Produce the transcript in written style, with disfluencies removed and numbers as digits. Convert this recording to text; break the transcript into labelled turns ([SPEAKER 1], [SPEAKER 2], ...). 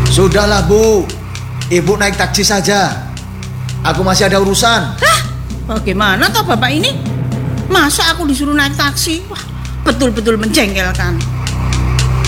[SPEAKER 1] Sudahlah Bu, Ibu naik taksi saja. Aku masih ada urusan.
[SPEAKER 2] Hah? Bagaimana toh Bapak ini? Masa aku disuruh naik taksi? Wah, betul-betul menjengkelkan.